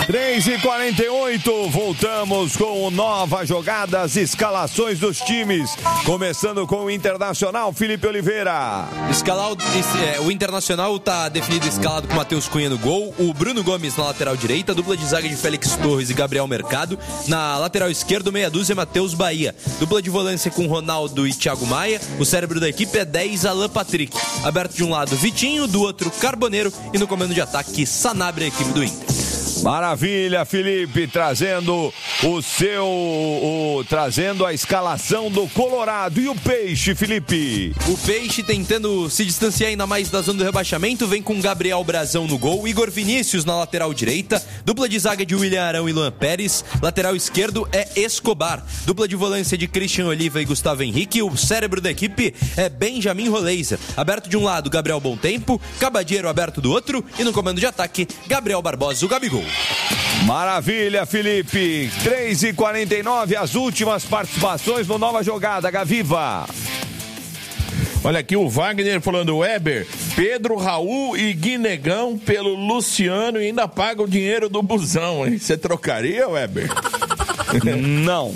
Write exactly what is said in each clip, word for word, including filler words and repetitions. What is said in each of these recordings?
três e quarenta e oito, voltamos com Nova Jogada, as escalações dos times, começando com o Internacional, Felipe Oliveira. Escalar o, é, o Internacional está definido escalado com Matheus Cunha no gol, o Bruno Gomes na lateral direita, dupla de zaga de Félix Torres e Gabriel Mercado, na lateral esquerda, meia dúzia, Matheus Bahia, dupla de volância com Ronaldo e Thiago Maia, o cérebro da equipe é dez, Alan Patrick, aberto de um lado Vitinho, do outro Carboneiro e no comando de ataque Sanabria, a equipe do Inter. Maravilha, Felipe, trazendo o seu, o, trazendo a escalação do Colorado. E o Peixe, Felipe? O Peixe tentando se distanciar ainda mais da zona do rebaixamento, vem com Gabriel Brazão no gol, Igor Vinícius na lateral direita, dupla de zaga de William Arão e Luan Pérez, lateral esquerdo é Escobar, dupla de volância de Christian Oliva e Gustavo Henrique, o cérebro da equipe é Benjamin Roleiser, aberto de um lado Gabriel Bontempo, Cabadeiro aberto do outro e no comando de ataque Gabriel Barbosa, o Gabigol. Maravilha, Felipe. três e quarenta e nove, as últimas participações no Nova Jogada, Gaviva. Olha aqui o Wagner falando, Weber, Pedro, Raul e Guinegão pelo Luciano e ainda paga o dinheiro do busão, hein? Você trocaria, Weber? Não.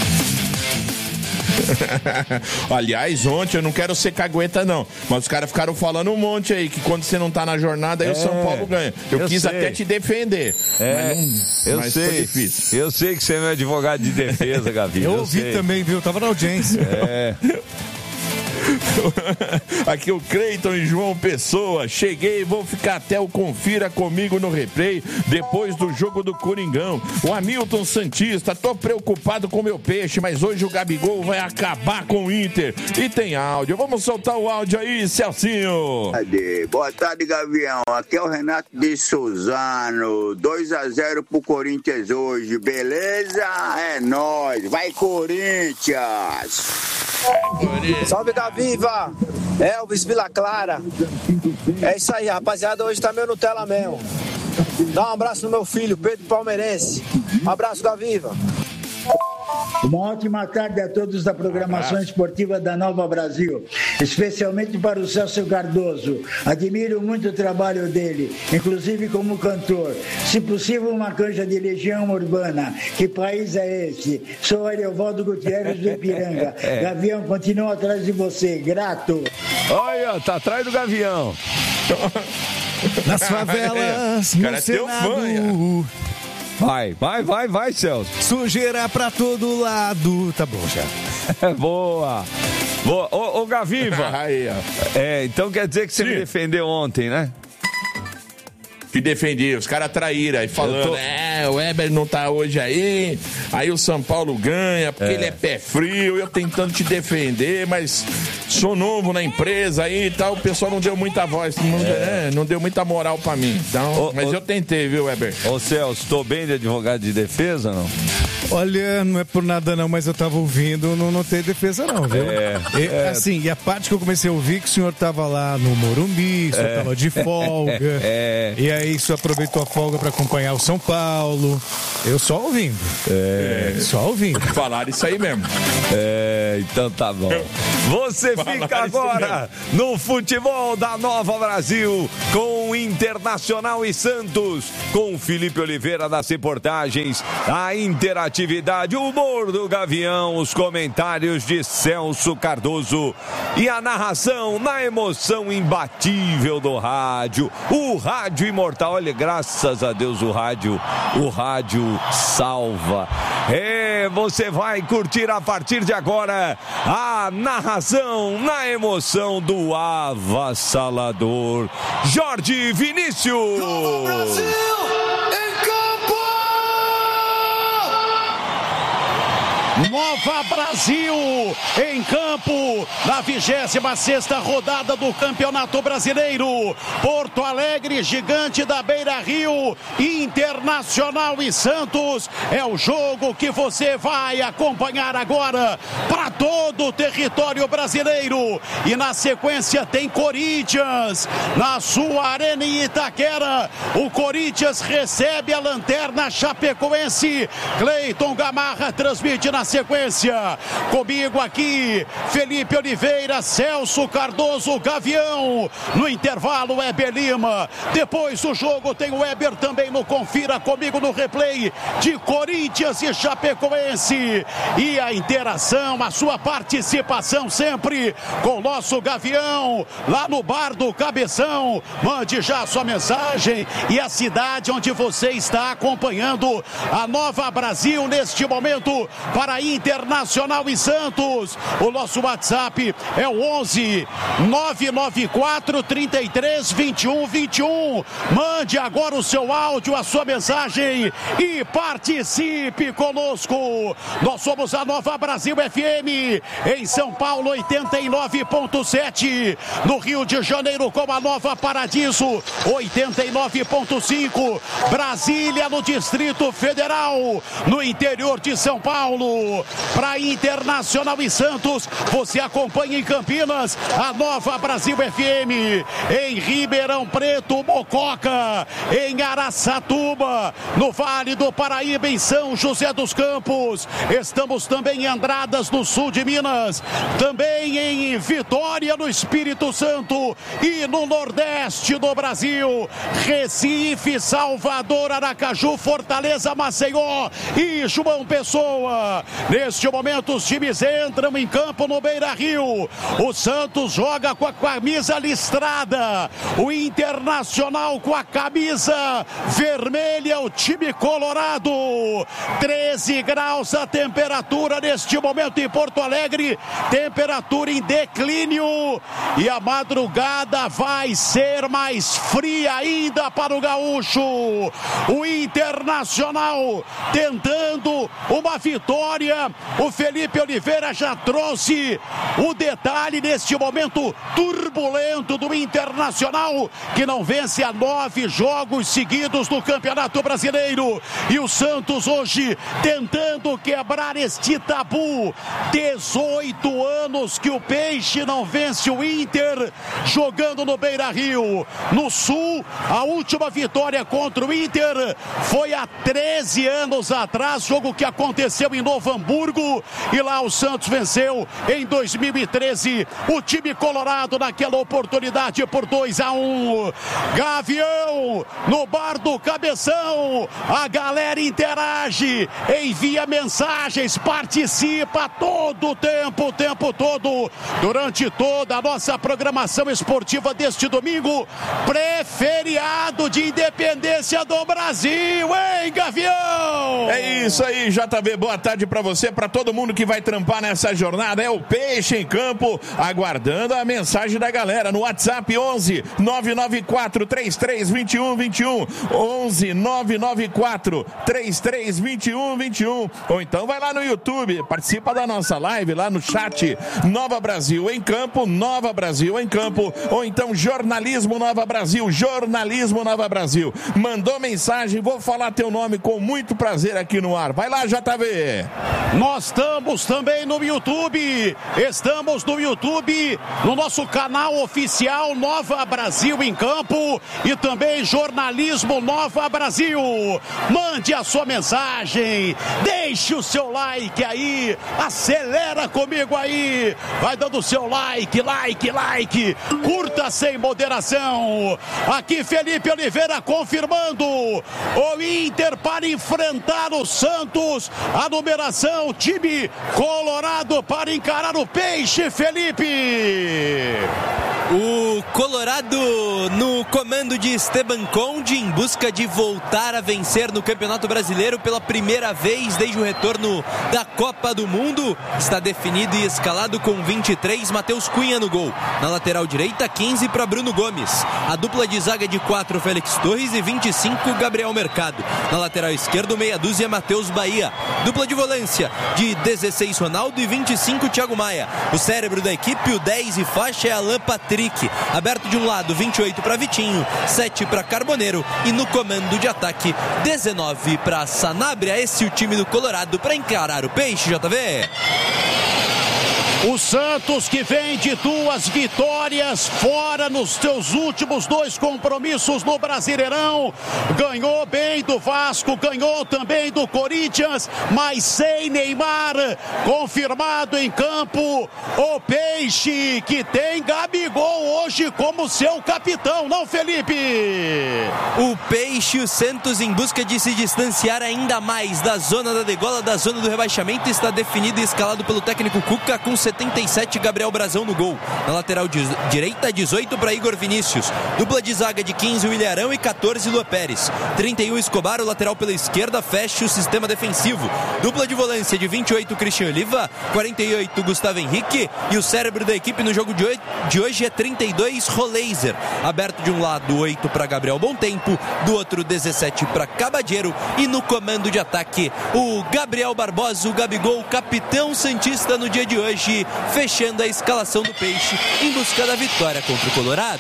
Aliás, ontem eu não quero ser cagueta não, mas os caras ficaram falando um monte aí, que quando você não tá na jornada aí é, o São Paulo ganha. Eu, eu quis sei. até te defender, é, mas, não, eu mas sei. foi difícil. Eu sei que você é meu advogado de defesa, Gavi. Eu, eu ouvi sei. também, viu? Tava na audiência. É. Aqui o Cleiton e João Pessoa. Cheguei, vou ficar até o confira comigo no replay depois do jogo do Coringão. O Hamilton Santista, tô preocupado com meu peixe, mas hoje o Gabigol vai acabar com o Inter. E tem áudio, vamos soltar o áudio aí, Celcinho. Boa tarde, Gavião. Aqui é o Renato de Suzano. dois a zero pro Corinthians hoje, beleza? É nóis, vai Corinthians! Salve, Gaviva! Elvis Vila Clara. É isso aí, rapaziada. Hoje tá meio Nutella mesmo. Dá um abraço no meu filho, Pedro Palmeirense. Um abraço, Gaviva. Uma ótima tarde a todos da programação esportiva da Nova Brasil, especialmente para o Celso Cardoso. Admiro muito o trabalho dele, inclusive como cantor. Se possível, uma canja de Legião Urbana. Que país é esse? Sou Ariovaldo Gutierrez do Ipiranga. Gavião, continua atrás de você. Grato. Olha, tá atrás do Gavião. Nas favelas, é. no Senado. Vai, vai, vai, vai, Celso. Sujeira pra todo lado. Tá bom já. Boa. Boa. Ô, ô Gaviva. Aí, ó. É, então quer dizer que você Sim. me defendeu ontem, né? Que defendi, os caras traíram aí falando, tô... é, o Weber não tá hoje aí, aí o São Paulo ganha, porque é. ele é pé frio, eu tentando te defender, mas sou novo na empresa aí e tal, o pessoal não deu muita voz, não, é. É, não deu muita moral pra mim, então, ô, mas ô, eu tentei, viu, Weber? Ô Celso, tô bem de advogado de defesa, não? Olha, não é por nada não, mas eu tava ouvindo, não notei defesa não, viu? É, e, é. Assim, e a parte que eu comecei a ouvir que o senhor tava lá no Morumbi, o senhor é. tava de folga, é. e aí o senhor aproveitou a folga pra acompanhar o São Paulo, eu só ouvindo, é. só ouvindo. Falaram isso aí mesmo. É, então tá bom. Você Falaram fica agora no futebol da Nova Brasil com o Internacional e Santos, com Felipe Oliveira das reportagens, a interatividade, o humor do Gavião, os comentários de Celso Cardoso e a narração na emoção imbatível do rádio, o rádio imortal. Olha, graças a Deus o rádio, o rádio salva. É, você vai curtir a partir de agora a narração na emoção do avassalador Jorge Vinícius. Nova Brasil! Nova Brasil em campo na vigésima sexta rodada do Campeonato Brasileiro. Porto Alegre, Gigante da Beira-Rio, Internacional e Santos. É o jogo que você vai acompanhar agora para todo o território brasileiro. E na sequência tem Corinthians na sua arena em Itaquera. O Corinthians recebe a Lanterna Chapecoense. Cleiton Gamarra transmite na sequência. dia. Comigo aqui, Felipe Oliveira, Celso Cardoso, Gavião. No intervalo, Weber Lima. Depois do jogo tem o Weber também no Confira Comigo no replay de Corinthians e Chapecoense. E a interação, a sua participação sempre com o nosso Gavião, lá no Bar do Cabeção. Mande já a sua mensagem e a cidade onde você está acompanhando a Nova Brasil neste momento para Internacional e Santos. O nosso WhatsApp é o onze nove nove quatro, trinta e três, vinte e um, vinte e um. Mande agora o seu áudio, a sua mensagem e participe conosco. Nós somos a Nova Brasil F M em São Paulo, oitenta e nove ponto sete. No Rio de Janeiro com a Nova Paradiso, oitenta e nove ponto cinco. Brasília, no Distrito Federal. No interior de São Paulo, para Internacional e Santos, você acompanha em Campinas a Nova Brasil F M. Em Ribeirão Preto, Mococa. Em Araçatuba, no Vale do Paraíba, em São José dos Campos. Estamos também em Andradas, no sul de Minas. Também em Vitória, no Espírito Santo. E no Nordeste do Brasil. Recife, Salvador, Aracaju, Fortaleza, Maceió e João Pessoa. Neste momento, os times entram em campo no Beira-Rio. O Santos joga com a camisa listrada. O Internacional com a camisa vermelha. O time colorado. treze graus a temperatura neste momento em Porto Alegre. Temperatura em declínio. E a madrugada vai ser mais fria ainda para o gaúcho. O Internacional tentando uma vitória. O Felipe Oliveira já trouxe o detalhe neste momento turbulento do Internacional, que não vence há nove jogos seguidos no Campeonato Brasileiro. E o Santos hoje tentando quebrar este tabu. dezoito anos que o Peixe não vence o Inter jogando no Beira-Rio. No Sul, a última vitória contra o Inter foi há treze anos atrás, jogo que aconteceu em Novo Hamburgo, e lá o Santos venceu em dois mil e treze o time colorado naquela oportunidade por dois a um. Gavião no Bar do Cabeção, a galera interage, envia mensagens, participa todo o tempo, o tempo todo, durante toda a nossa programação esportiva deste domingo, pré-feriado de independência do Brasil, hein, Gavião? É isso aí, J B, boa tarde pra você, pra todo mundo que vai trampar nessa jornada. É o Peixe em campo, aguardando a mensagem da galera no WhatsApp onze nove nove quatro, três três, vinte e um, vinte e um, onze nove nove quatro, três três, vinte e um, vinte e um, ou então vai lá no YouTube, participa da nossa live lá no chat, Nova Brasil em campo, Nova Brasil em campo, ou então Jornalismo Nova Brasil, Jornalismo Nova Brasil. Mandou mensagem, vou falar teu nome com muito prazer aqui no ar. Vai lá, J V. Nós estamos também no YouTube, estamos no YouTube, no nosso canal oficial Nova Brasil em Campo e também Jornalismo Nova Brasil. Mande a sua mensagem, deixe o seu like aí, acelera comigo aí, vai dando o seu like, like, like, curta sem moderação. Aqui Felipe Oliveira confirmando o Inter para enfrentar o Santos, a numeração, time colorado para encarar o Peixe, Felipe. O Colorado no comando de Esteban Conde em busca de voltar a vencer no Campeonato Brasileiro pela primeira vez desde o retorno da Copa do Mundo. Está definido e escalado com vinte e três, Matheus Cunha no gol. Na lateral direita, quinze para Bruno Gomes. A dupla de zaga de quatro, Félix Torres, e vinte e cinco, Gabriel Mercado. Na lateral esquerda, meia dúzia, Matheus Bahia. Dupla de volância de dezesseis, Ronaldo, e vinte e cinco, Thiago Maia. O cérebro da equipe, o dez e faixa, é Alan Patrick. Aberto de um lado, vinte e oito para Vitinho, sete para Carboneiro, e no comando de ataque, dezenove para Sanabria. Esse é o time do Colorado para encarar o Peixe, J V. O Santos, que vem de duas vitórias fora nos seus últimos dois compromissos no Brasileirão, ganhou bem também do Vasco, ganhou também do Corinthians, mas sem Neymar. Confirmado em campo o Peixe, que tem Gabigol hoje como seu capitão, não, Felipe? O Peixe, o Santos, em busca de se distanciar ainda mais da zona da degola, da zona do rebaixamento, está definido e escalado pelo técnico Cuca com setenta e sete, Gabriel Brazão no gol. Na lateral de direita, dezoito para Igor Vinícius. Dupla de zaga de quinze, William Arão, e catorze, Luan Pérez. trinta e um, Escobar, o lateral pela esquerda, fecha o sistema defensivo. Dupla de volância de vinte e oito, Christian Oliva, quarenta e oito, Gustavo Henrique, e o cérebro da equipe no jogo de hoje é trinta e dois, Roleiser. Aberto de um lado, oito para Gabriel Bontempo, do outro, dezessete para Cabadeiro, e no comando de ataque, o Gabriel Barbosa, o Gabigol, capitão santista no dia de hoje, fechando a escalação do Peixe em busca da vitória contra o Colorado.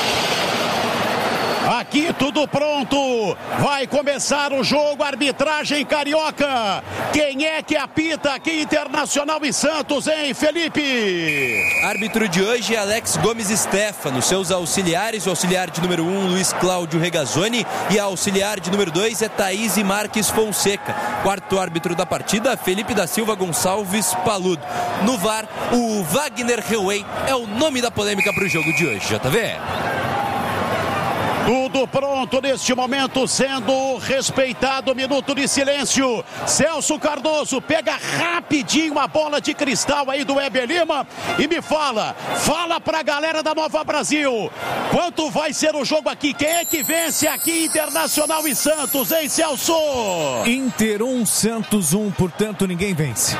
Aqui tudo pronto, vai começar o jogo, arbitragem carioca. Quem é que apita aqui, Internacional e Santos, hein, Felipe? Árbitro de hoje é Alex Gomes Stefano, seus auxiliares, o auxiliar de número um, Luiz Cláudio Regazzoni, e a auxiliar de número dois é Thaís Marques Fonseca. Quarto árbitro da partida, Felipe da Silva Gonçalves Paludo. No V A R, o Wagner Heuwey é o nome da polêmica para o jogo de hoje, J V. Tudo pronto neste momento, sendo respeitado o minuto de silêncio. Celso Cardoso pega rapidinho a bola de cristal aí do Weber Lima e me fala, fala pra galera da Nova Brasil, quanto vai ser o jogo aqui? Quem é que vence aqui, Internacional e Santos, hein, Celso? Inter um, Santos um, portanto ninguém vence.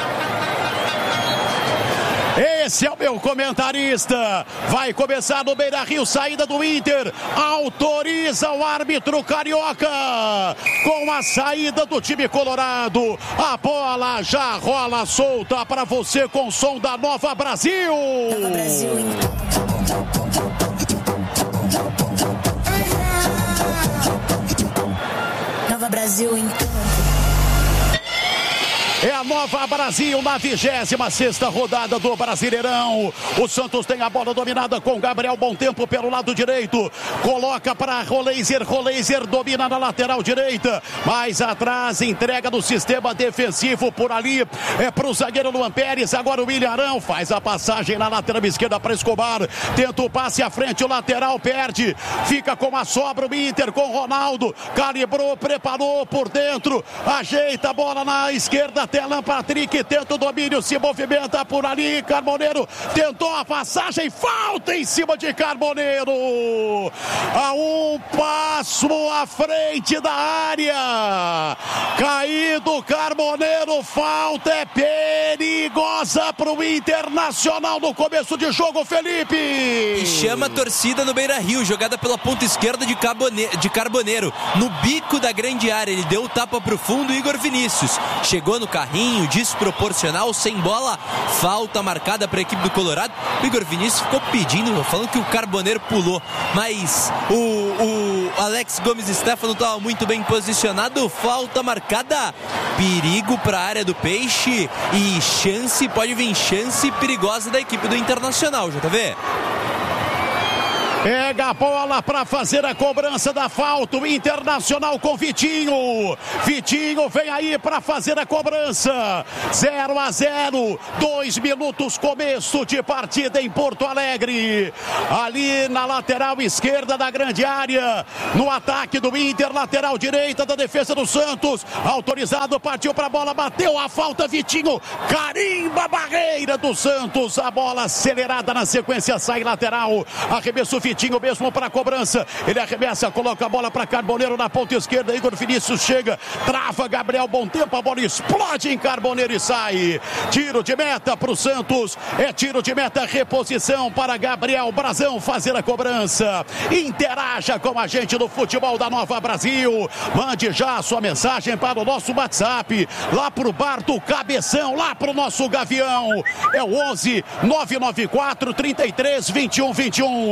Esse é o meu comentarista. Vai começar no Beira-Rio, saída do Inter. Autoriza o árbitro carioca com a saída do time colorado. A bola já rola solta para você com o som da Nova Brasil. Nova Brasil, Nova Brasil, então. É a Nova Brasil na vigésima sexta rodada do Brasileirão. O Santos tem a bola dominada com Gabriel Bontempo pelo lado direito. Coloca para Roleiser. Roleiser domina na lateral direita. Mais atrás, entrega no sistema defensivo por ali. É para o zagueiro Luan Pérez. Agora o William Arão faz a passagem na lateral esquerda para Escobar. Tenta o passe à frente, o lateral perde. Fica com a sobra o Inter com Ronaldo. Calibrou, preparou por dentro. Ajeita a bola na esquerda. Alan Patrick tenta o domínio, se movimenta por ali. Carboneiro tentou a passagem, falta em cima de Carboneiro. A um passo à frente da área. Caído Carboneiro, falta é perigosa para o Internacional no começo de jogo, Felipe. E chama a torcida no Beira-Rio, jogada pela ponta esquerda de, Carbone- de Carboneiro. No bico da grande área, ele deu o tapa para o fundo, Igor Vinícius. Chegou no carrinho, desproporcional, sem bola, falta marcada para a equipe do Colorado. O Igor Vinícius ficou pedindo, falando que o Carboneiro pulou, mas o, o Alex Gomes Stefano estava muito bem posicionado, falta marcada, perigo para a área do Peixe e chance, pode vir chance perigosa da equipe do Internacional, J V. Pega a bola para fazer a cobrança da falta. O Internacional com Vitinho. Vitinho vem aí para fazer a cobrança. zero a zero. Dois minutos, começo de partida em Porto Alegre. Ali na lateral esquerda da grande área. No ataque do Inter, lateral direita da defesa do Santos. Autorizado, partiu para a bola, bateu a falta. Vitinho carimba a barreira do Santos. A bola acelerada na sequência, sai lateral. Arremesso Vitinho mesmo para a cobrança. Ele arremessa, coloca a bola para Carboneiro na ponta esquerda. Igor Vinícius chega, trava Gabriel Bontempo. A bola explode em Carboneiro e sai. Tiro de meta para o Santos. É tiro de meta, reposição para Gabriel Brazão fazer a cobrança. Interaja com a gente no futebol da Nova Brasil. Mande já a sua mensagem para o nosso WhatsApp. Lá para o bar do Cabeção, lá para o nosso Gavião. É o onze nove nove quatro, trinta e três, vinte e um, vinte e um.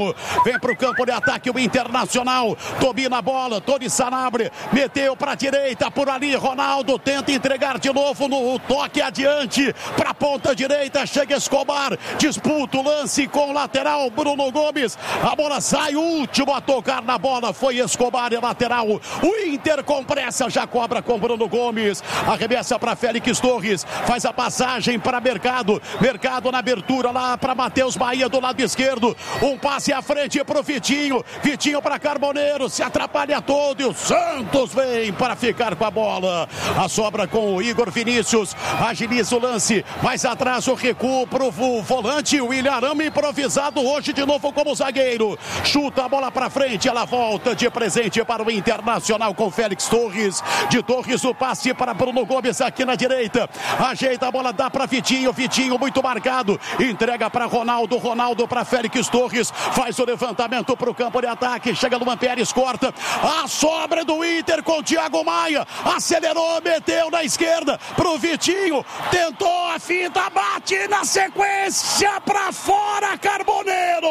vem pro campo de ataque o Internacional, domina a bola, Tony Sanabria, meteu pra direita, por ali, Ronaldo tenta entregar de novo no toque adiante, pra ponta direita, chega Escobar, disputa o lance com o lateral, Bruno Gomes, a bola sai, o último a tocar na bola foi Escobar, e lateral, o Inter com pressa, já cobra com Bruno Gomes, arremessa pra Félix Torres, faz a passagem para Mercado, Mercado na abertura lá para Matheus Bahia do lado esquerdo, um passe à frente pro Vitinho, Vitinho para Carboneiro, se atrapalha todo e o Santos vem para ficar com a bola, a sobra com o Igor Vinícius, agiliza o lance, mais atrás o recuo pro volante, o William Arão improvisado hoje de novo como zagueiro, chuta a bola para frente, ela volta de presente para o Internacional com Félix Torres, de Torres o passe para Bruno Gomes aqui na direita, ajeita a bola, dá para Vitinho, Vitinho muito marcado, entrega para Ronaldo, Ronaldo para Félix Torres, faz o levantamento para o campo de ataque, chega Luan Pérez, corta, a sobra do Inter com Thiago Maia, acelerou, meteu na esquerda pro Vitinho, tentou a finta, bate na sequência para fora, Carboneiro,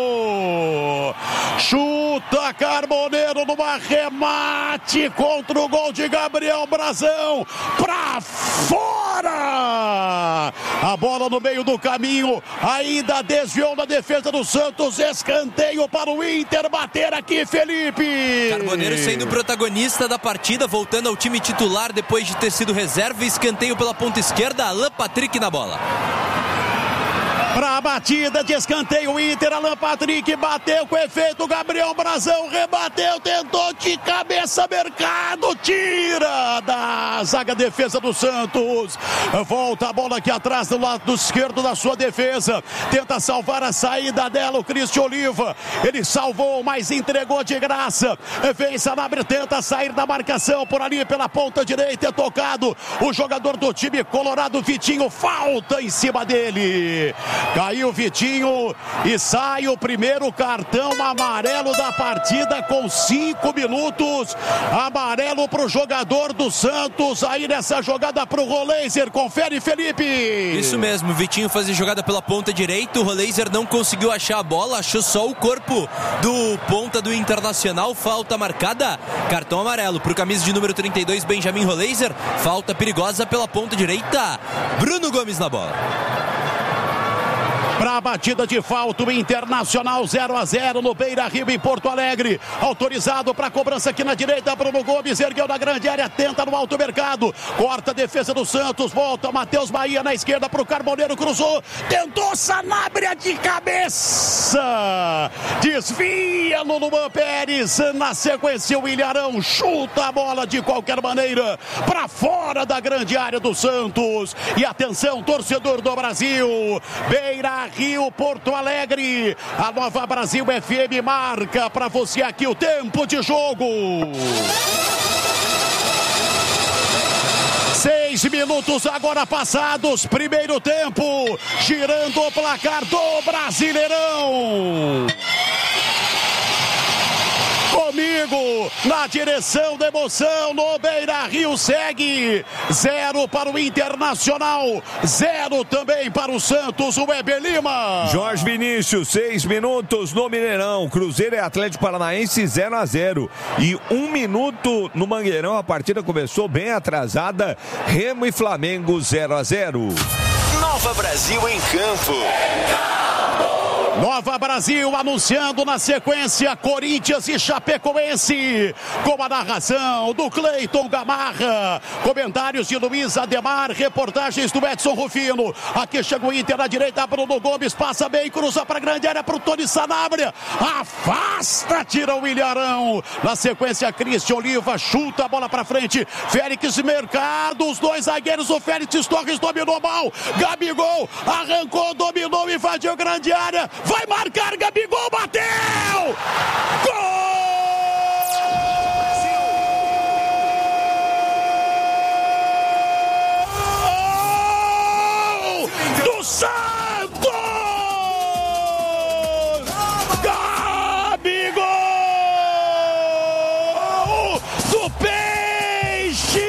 chuta Carboneiro no arremate contra o gol de Gabriel Brazão, pra fora, a bola no meio do caminho, ainda desviou na defesa do Santos, escanteio para o Inter bater aqui, Felipe. Carboneiro sendo protagonista da partida, voltando ao time titular depois de ter sido reserva, escanteio pela ponta esquerda, Alan Patrick na bola. Para a batida de escanteio, o Inter, Alan Patrick bateu com efeito, Gabriel Brazão rebateu, tentou de cabeça, Mercado, tira da zaga defesa do Santos, volta a bola aqui atrás do lado esquerdo da sua defesa, tenta salvar a saída dela, o Cristian Oliva, ele salvou, mas entregou de graça, vem Sanabria, tenta sair da marcação, por ali pela ponta direita, é tocado, o jogador do time colorado, Vitinho, falta em cima dele. Caiu o Vitinho e sai o primeiro cartão amarelo da partida com cinco minutos. Amarelo para o jogador do Santos. Aí nessa jogada para o Roleiser. Confere, Felipe. Isso mesmo, o Vitinho fazia jogada pela ponta direita. O Roleiser não conseguiu achar a bola, achou só o corpo do ponta do Internacional. Falta marcada, cartão amarelo para o camisa de número trinta e dois, Benjamin Roleiser. Falta perigosa pela ponta direita. Bruno Gomes na bola. Para a batida de falta, o Internacional zero a zero no Beira-Rio em Porto Alegre. Autorizado para a cobrança aqui na direita, Bruno Gomes ergueu na grande área, tenta no alto mercado, corta a defesa do Santos, volta Matheus Bahia na esquerda para o Carboneiro, cruzou, tentou Sanabria de cabeça, desvia no Luan Pérez, na sequência o William Arão chuta a bola de qualquer maneira para fora da grande área do Santos. E atenção, torcedor do Brasil, Beira Rio, Porto Alegre, a Nova Brasil F M marca para você aqui o tempo de jogo. Seis minutos agora passados, primeiro tempo, girando o placar do Brasileirão. Comigo, na direção da emoção, no Beira-Rio segue, zero para o Internacional, zero também para o Santos, o Weber Lima. Jorge Vinícius, seis minutos no Mineirão, Cruzeiro e Atlético Paranaense zero a zero, e um minuto no Mangueirão, a partida começou bem atrasada, Remo e Flamengo zero a zero. Nova Brasil em campo. Nova Brasil anunciando na sequência Corinthians e Chapecoense, com a narração do Cleiton Gamarra, comentários de Luiz Ademar, reportagens do Edson Rufino. Aqui chega o Inter na direita, Bruno Gomes passa bem, cruza para a grande área para o Tony Sanabria, afasta, tira o William Arão. Na sequência Cristian Oliva chuta a bola para frente, Félix Mercado, os dois zagueiros, o Félix Torres dominou mal, Gabigol arrancou, dominou, invadiu grande área, vai marcar, Gabigol bateu! Gol! Do Santos! Gabigol! Do Peixe!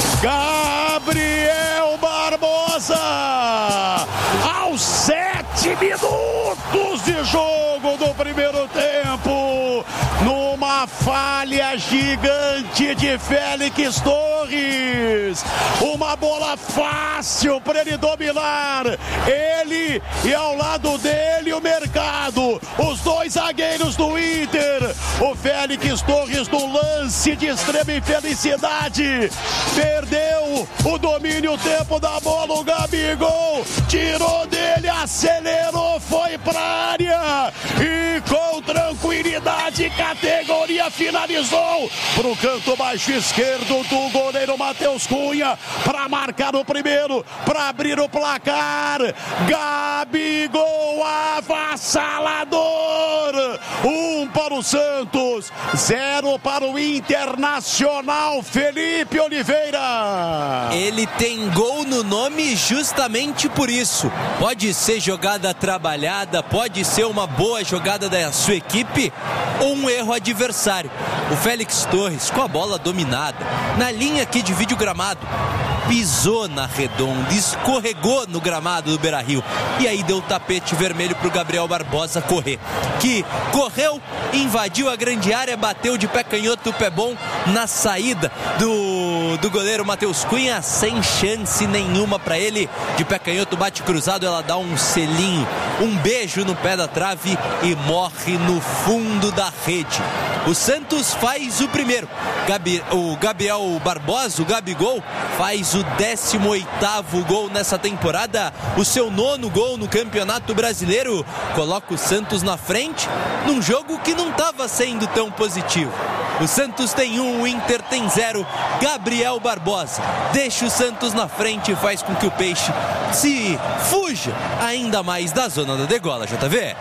Gabriel Barbosa! Aos sete minutos de jogo do primeiro tempo. Numa falha gigante de Félix Torres. Uma bola fácil para ele dominar. Ele e ao lado dele o Mercado. Os dois zagueiros do Inter. O Félix Torres no lance de extrema infelicidade. Perdeu o domínio, o tempo da bola. O Gabigol tirou dele, acelerou, foi pra área. E com tranquilidade, categoria finalizou pro canto baixo esquerdo do goleiro Matheus Cunha para marcar o primeiro, para abrir o placar. Gabigol avassalador. Um para o Santos, zero para o Internacional. Felipe Oliveira. Ele tem gol no nome justamente por isso. Pode ser jogada trabalhada, pode ser uma boa jogada da sua equipe ou um erro adversário. O Félix Torres com a bola dominada, na linha que divide o gramado, pisou na redonda, escorregou no gramado do Beira-Rio e aí deu o tapete vermelho pro Gabriel Barbosa correr, que correu, invadiu a grande área, bateu de pé canhoto, pé bom na saída do, do goleiro Matheus Cunha, sem chance nenhuma para ele, de pé canhoto, bate cruzado, ela dá um selinho, um beijo no pé da trave e morre no fundo da rede. O Santos faz o primeiro. Gabi, o Gabriel Barbosa, o Gabigol, faz o décimo oitavo gol nessa temporada, o seu nono gol no Campeonato Brasileiro. Coloca o Santos na frente num jogo que não estava sendo tão positivo. O Santos tem um, o Inter tem zero. Gabriel Barbosa deixa o Santos na frente e faz com que o Peixe se fuja ainda mais da zona da degola, J V.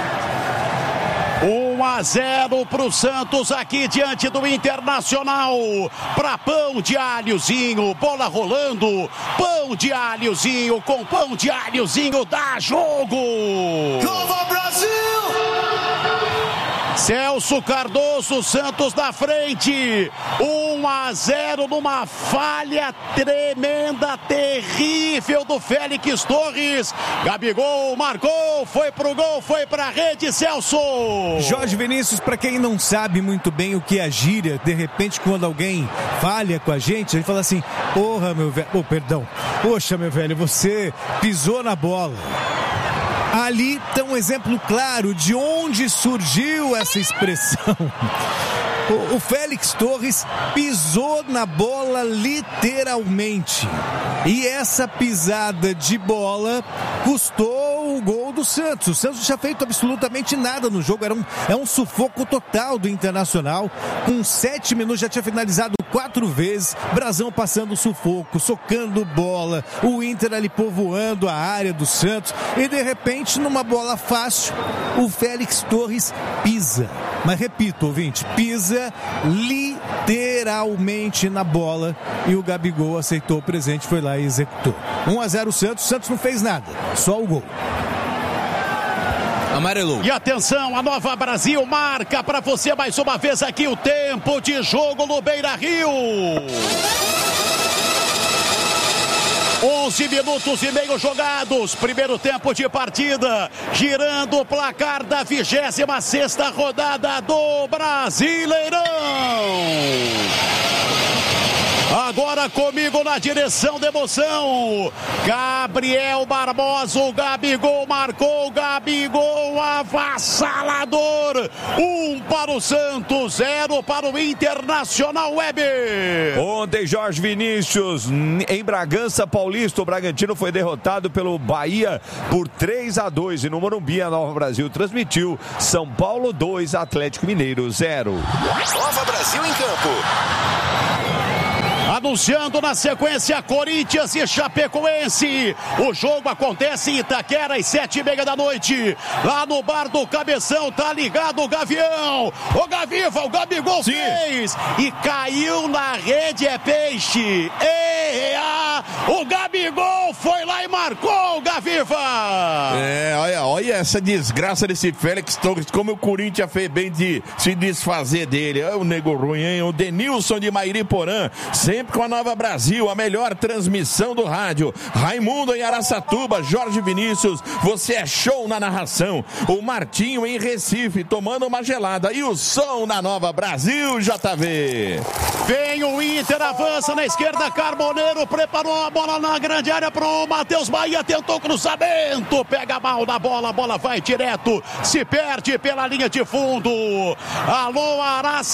um a zero para o Santos aqui diante do Internacional. Para pão de alhozinho, bola rolando. Pão de alhozinho, com pão de alhozinho dá jogo. Nova Brasil! Celso Cardoso, Santos na frente, um a zero numa falha tremenda, terrível do Félix Torres. Gabigol marcou, foi pro gol, foi pra rede, Celso. Jorge Vinícius, pra quem não sabe muito bem o que é gíria, de repente quando alguém falha com a gente, a gente fala assim, porra meu velho, oh, perdão, poxa meu velho, você pisou na bola. Ali está um exemplo claro de onde surgiu essa expressão. O, o Félix Torres pisou na bola literalmente. E essa pisada de bola custou o gol do Santos. O Santos não tinha feito absolutamente nada no jogo. Era um, é um sufoco total do Internacional. Com sete minutos já tinha finalizado quatro vezes. Brasão passando sufoco, socando bola. O Inter ali povoando a área do Santos. E de repente, numa bola fácil, o Félix Torres pisa. Mas repito, ouvinte, pisa literalmente na bola. E o Gabigol aceitou o presente, foi lá e executou. um a zero Santos. O Santos não fez nada, só o gol. Amarelou. E atenção, a Nova Brasil marca para você mais uma vez aqui o tempo de jogo no Beira-Rio. onze minutos e meio jogados, primeiro tempo de partida, girando o placar da vigésima sexta rodada do Brasileirão. Agora comigo na direção da emoção, Gabriel Barbosa, o Gabigol marcou, Gabigol avassalador, um para o Santos, zero para o Internacional. Weber. Ontem, Jorge Vinícius, em Bragança Paulista, o Bragantino foi derrotado pelo Bahia por três a dois e no Morumbi a Nova Brasil transmitiu São Paulo dois, Atlético Mineiro zero. Nova Brasil em campo. Anunciando na sequência Corinthians e Chapecoense. O jogo acontece em Itaquera às sete e meia da noite. Lá no bar do Cabeção, tá ligado o Gavião. O Gaviva, o Gabigol Sim. fez. E caiu na rede, é pênalti. Peixe. E a, o Gabigol foi lá e marcou o Gaviva. É, olha, olha essa desgraça desse Félix Torres, como o Corinthians fez bem de se desfazer dele. É o nego ruim, hein? O Denilson de Mairiporã, sempre com a Nova Brasil, a melhor transmissão do rádio. Raimundo em Araçatuba, Jorge Vinícius, você é show na narração. O Martinho em Recife, tomando uma gelada. E o som na Nova Brasil, J V. Vem o Inter, avança na esquerda, Carboneiro preparou a bola na grande área pro Matheus Bahia, tentou cruzamento, pega mal na bola, a bola vai direto, se perde pela linha de fundo. Alô,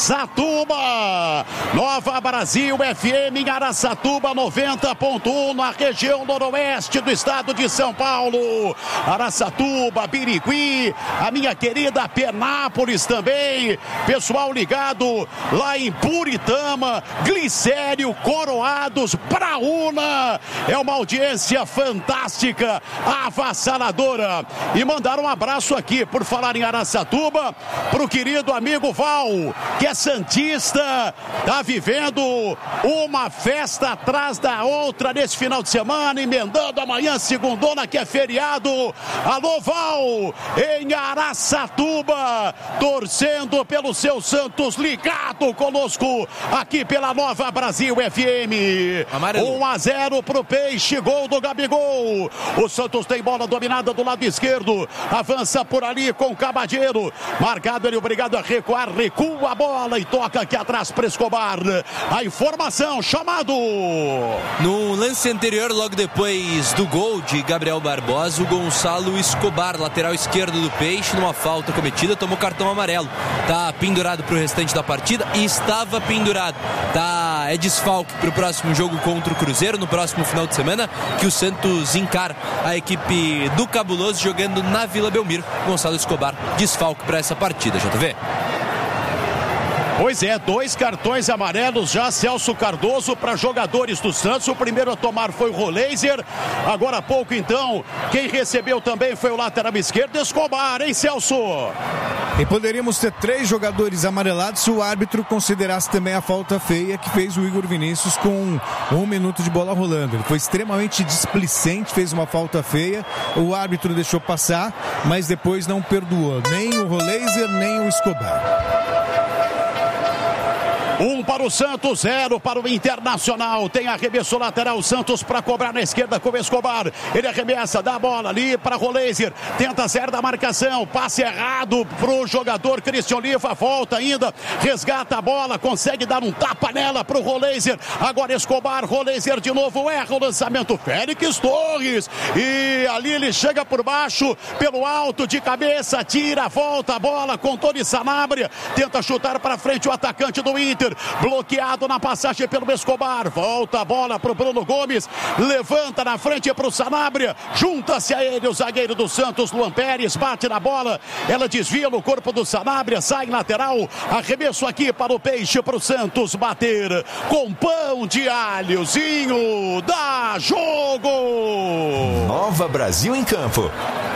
Araçatuba, Nova Brasil F M em Araçatuba, noventa ponto um na região noroeste do estado de São Paulo. Araçatuba, Birigui, a minha querida Penápolis também, pessoal ligado lá em Puritama, Glicério, Coroados, Praúna, é uma audiência fantástica, avassaladora. E mandar um abraço aqui, por falar em Araçatuba, pro querido amigo Val, que é santista, tá vivendo uma festa atrás da outra nesse final de semana, emendando amanhã, segundona, que é feriado. Alô, Val, em Araçatuba, torcendo pelo seu Santos, ligado conosco aqui pela Nova Brasil F M. Amarelo. um a zero pro Peixe, gol do Gabigol. O Santos tem bola dominada do lado esquerdo, avança por ali com o Cabadeiro, marcado, ele obrigado a recuar, recua a bola e toca aqui atrás para Escobar. A informação, chamado. No lance anterior, logo depois do gol de Gabriel Barbosa, o Gonçalo Escobar, lateral esquerdo do Peixe, numa falta cometida, tomou cartão amarelo. Tá pendurado pro restante da partida e estava pendurado. Tá, é desfalque pro próximo jogo contra o Cruzeiro, no próximo final de semana, que o Santos encara a equipe do Cabuloso jogando na Vila Belmiro. Gonçalo Escobar, desfalque para essa partida, J V. Pois é, dois cartões amarelos já, Celso Cardoso, para jogadores do Santos. O primeiro a tomar foi o Roleiser. Agora há pouco, então, quem recebeu também foi o lateral esquerdo, Escobar, hein, Celso? E poderíamos ter três jogadores amarelados se o árbitro considerasse também a falta feia que fez o Igor Vinícius com um minuto de bola rolando. Ele foi extremamente displicente, fez uma falta feia. O árbitro deixou passar, mas depois não perdoou nem o Roleiser, nem o Escobar. Um para o Santos, zero para o Internacional. Tem arremesso lateral, Santos para cobrar na esquerda com o Escobar. Ele arremessa, dá a bola ali para Roleiser. Tenta zero da marcação, passe errado pro jogador Christian Oliva. Volta ainda, resgata a bola, consegue dar um tapa nela pro Roleiser. Agora Escobar, Roleiser de novo, erra o lançamento. Félix Torres. E ali ele chega por baixo, pelo alto, de cabeça, tira, volta a bola com Tony Sanabria. Tenta chutar para frente o atacante do Inter. Bloqueado na passagem pelo Escobar. Volta a bola pro Bruno Gomes. Levanta na frente pro Sanabria. Junta-se a ele o zagueiro do Santos, Luan Pérez. Bate na bola. Ela desvia no corpo do Sanabria. Sai lateral. Arremesso aqui para o Peixe, pro Santos bater. Com pão de alhozinho. Dá jogo. Nova Brasil em campo.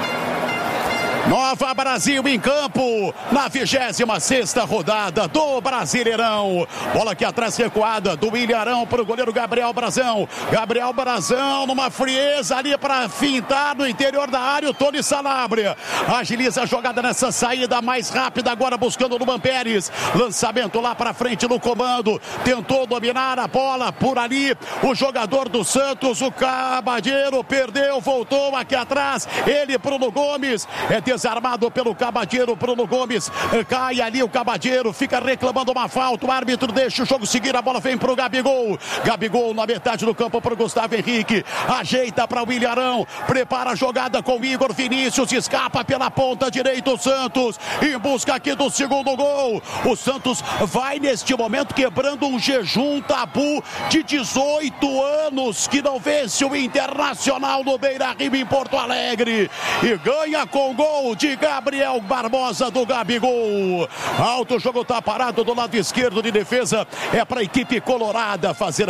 Nova Brasil em campo, na vigésima sexta rodada do Brasileirão. Bola aqui atrás recuada do Ilharão para o goleiro Gabriel Brazão. Gabriel Brazão numa frieza ali para fintar no interior da área o Tony Sanabria. Agiliza a jogada nessa saída mais rápida, agora buscando o Luan Pérez. Lançamento lá para frente no comando. Tentou dominar a bola por ali. O jogador do Santos, o Cabadeiro, perdeu, voltou aqui atrás. Ele, Bruno Gomes, é desarmado pelo Cabadeiro, Bruno Gomes, cai ali o Cabadeiro, fica reclamando uma falta, o árbitro deixa o jogo seguir, a bola vem pro Gabigol, Gabigol na metade do campo pro Gustavo Henrique, ajeita para o Ilharão, prepara a jogada com Igor Vinícius, escapa pela ponta direita o Santos, em busca aqui do segundo gol, o Santos vai neste momento quebrando um jejum tabu de dezoito anos que não vence o Internacional no Beira-Rio em Porto Alegre, e ganha com gol de Gabriel Barbosa do Gabigol. Alto, o jogo tá parado do lado esquerdo de defesa. É para a equipe colorada fazer